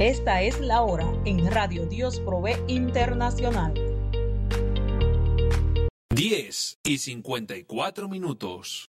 Esta es la hora en Radio Dios Provee Internacional. 10:54.